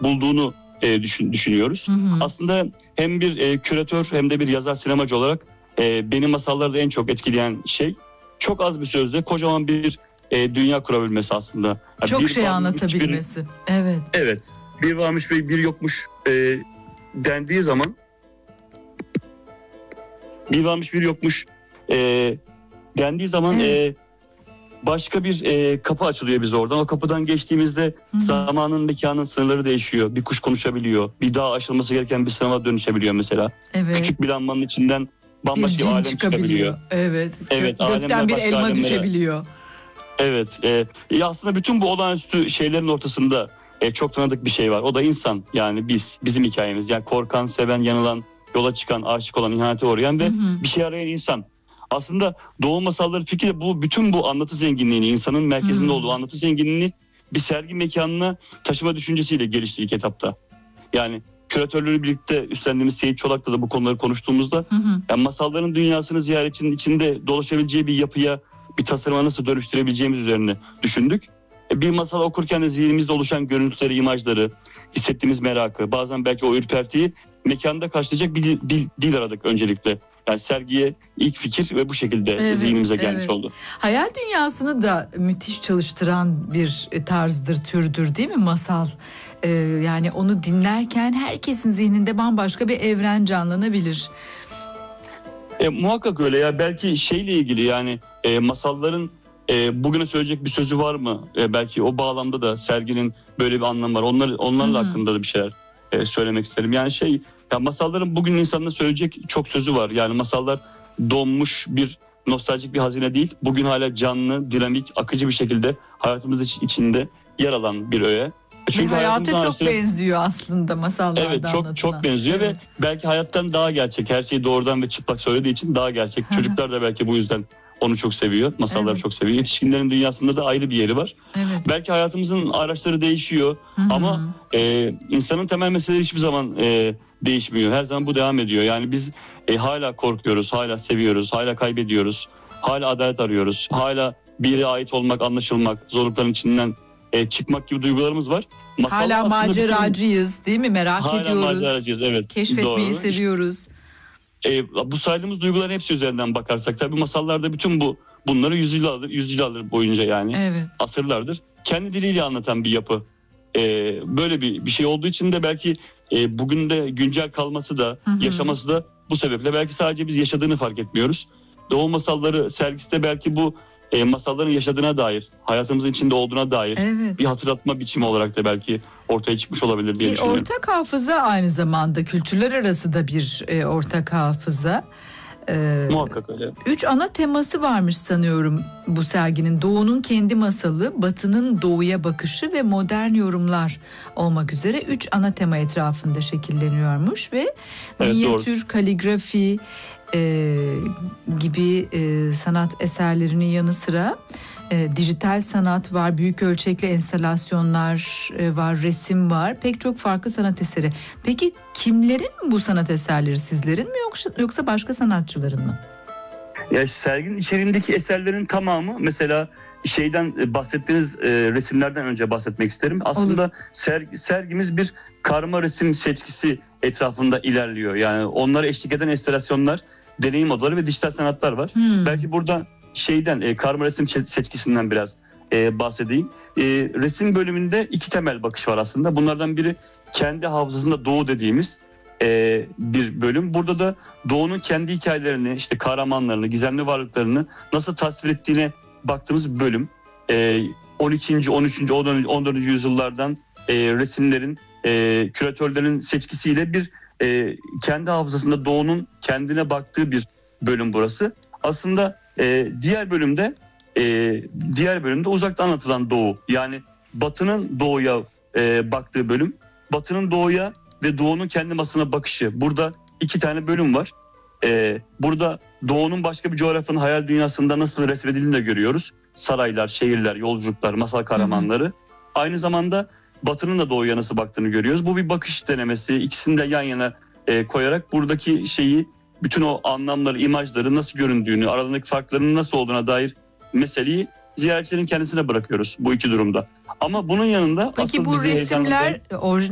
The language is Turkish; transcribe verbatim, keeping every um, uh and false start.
bulduğunu e, düşün, düşünüyoruz. Hı hı. Aslında hem bir e, küratör hem de bir yazar sinemacı olarak e, beni masallarda en çok etkileyen şey çok az bir sözde kocaman bir e, dünya kurabilmesi aslında. Yani çok bir şey anlatabilmesi. Bir, evet. Evet. Bir varmış ve bir yokmuş e, dendiği zaman bir varmış bir yokmuş e, dendiği zaman evet. e, başka bir e, kapı açılıyor bize oradan. O kapıdan geçtiğimizde hı hı. zamanın, mekanın sınırları değişiyor. Bir kuş konuşabiliyor. Bir dağ aşılması gereken bir sınava dönüşebiliyor mesela. Evet. Küçük bir lambanın içinden bambaşka bir alem çıkabiliyor. Evet. Evet. Gö- gökten bir elma alemlere düşebiliyor. Evet. E, e, aslında bütün bu olağanüstü şeylerin ortasında e, çok tanıdık bir şey var. O da insan. Yani biz, bizim hikayemiz. Yani korkan, seven, yanılan, yola çıkan, aşık olan, ihanete uğrayan ve hı hı. bir şey arayan insan. Aslında Doğu masalları fikri de bu, bütün bu anlatı zenginliğini, insanın merkezinde hmm. olduğu anlatı zenginliğini bir sergi mekanına taşıma düşüncesiyle gelişti ilk etapta. Yani küratörleri birlikte üstlendiğimiz Seyit Çolak'la da bu konuları konuştuğumuzda hı hı. Yani masalların dünyasını ziyaretçinin içinde dolaşabileceği bir yapıya, bir tasarıma nasıl dönüştürebileceğimiz üzerine düşündük. Bir masal okurken de zihnimizde oluşan görüntüleri, imajları, hissettiğimiz merakı, bazen belki o ürpertiyi mekanda karşılayacak bir dil, dil, dil aradık öncelikle. Yani sergiye ilk fikir ve bu şekilde evet, zihnimize gelmiş evet. oldu. Hayal dünyasını da müthiş çalıştıran bir tarzdır, türdür değil mi masal? Ee, yani onu dinlerken herkesin zihninde bambaşka bir evren canlanabilir. E, muhakkak öyle ya. Belki şeyle ilgili yani e, masalların e, bugüne söyleyecek bir sözü var mı? E, belki o bağlamda da serginin böyle bir anlamı var. Onlar, onlarla hmm. hakkında da bir şeyler e, söylemek isterim. Yani şey... Ya masalların bugün insanına söyleyecek çok sözü var. Yani masallar donmuş bir nostaljik bir hazine değil. Bugün hala canlı, dinamik, akıcı bir şekilde hayatımız içinde yer alan bir öğe. Çünkü hayata çok araçları... benziyor aslında masallarda evet, çok, anlatılan. çok benziyor evet. Ve belki hayattan daha gerçek. Her şeyi doğrudan ve çıplak söylediği için daha gerçek. Çocuklar da belki bu yüzden onu çok seviyor. Masalları evet. çok seviyor. Yetişkinlerin dünyasında da ayrı bir yeri var. Evet. Belki hayatımızın araçları değişiyor. Hı-hı. Ama e, insanın temel meseleleri hiçbir zaman e, değişmiyor. Her zaman bu devam ediyor. Yani biz e, hala korkuyoruz, hala seviyoruz, hala kaybediyoruz. Hala adalet arıyoruz. Hala bir yere ait olmak, anlaşılmak, zorlukların içinden e, çıkmak gibi duygularımız var. Masallar hala maceracıyız bütün... değil mi? Merak hala ediyoruz. Hala maceracıyız, evet. Keşfetmeyi doğru. seviyoruz. E, bu saydığımız duyguların hepsi üzerinden bakarsak tabii masallarda bütün bu bunları yüzyıllardır, yüzyıllardır boyunca yani evet. asırlardır kendi diliyle anlatan bir yapı. E, böyle bir bir şey olduğu için de belki e, bugün de güncel kalması da hı hı. yaşaması da bu sebeple belki sadece biz yaşadığını fark etmiyoruz. Doğu masalları sergisi de belki bu e, masalların yaşadığına dair, hayatımızın içinde olduğuna dair evet. bir hatırlatma biçimi olarak da belki ortaya çıkmış olabilir diye bir düşünüyorum. Ortak hafıza aynı zamanda kültürler arası da bir e, ortak hafıza. Ee, Muhakkak öyle. Üç ana teması varmış sanıyorum bu serginin. Doğu'nun kendi masalı, Batı'nın Doğu'ya bakışı ve modern yorumlar olmak üzere üç ana tema etrafında şekilleniyormuş ve evet, minyatür, doğru. kaligrafi e, gibi e, sanat eserlerinin yanı sıra e, dijital sanat var, büyük ölçekli enstalasyonlar e, var, resim var, pek çok farklı sanat eseri. Peki kimlerin bu sanat eserleri, sizlerin mi yoksa, yoksa başka sanatçıların mı? Ya serginin içeriğindeki eserlerin tamamı mesela şeyden bahsettiğiniz e, resimlerden önce bahsetmek isterim. Aslında sergi, sergimiz bir karma resim seçkisi etrafında ilerliyor. Yani onlara eşlik eden enstalasyonlar, deneyim odaları ve dijital sanatlar var. Hmm. Belki burada şeyden e, karma resim seçkisinden biraz e, bahsedeyim. E, resim bölümünde iki temel bakış var aslında. Bunlardan biri kendi hafızasında Doğu dediğimiz e, bir bölüm. Burada da Doğu'nun kendi hikayelerini, işte kahramanlarını, gizemli varlıklarını nasıl tasvir ettiğine baktığımız bölüm. E, on ikinci, on üçüncü, on dördüncü yüzyıllardan e, resimlerin, e, küratörlerin seçkisiyle bir e, kendi hafızasında Doğu'nun kendine baktığı bir bölüm burası. Aslında e, diğer bölümde e, diğer bölümde uzaktan anlatılan Doğu, yani Batı'nın Doğu'ya e, baktığı bölüm, Batı'nın Doğu'ya ve Doğu'nun kendi masasına bakışı. Burada iki tane bölüm var. E, burada Doğu'nun başka bir coğrafyanın hayal dünyasında nasıl resmedildiğini de görüyoruz. Saraylar, şehirler, yolculuklar, masal kahramanları. Hı hı. Aynı zamanda Batı'nın da Doğu'ya nasıl baktığını görüyoruz. Bu bir bakış denemesi. İkisini de yan yana e, koyarak buradaki şeyi, bütün o anlamları, imajları nasıl göründüğünü, aralarındaki farkların nasıl olduğuna dair meseleyi ziyaretçilerin kendisine bırakıyoruz bu iki durumda. Ama bunun yanında peki asıl bu bizi resimler orijinal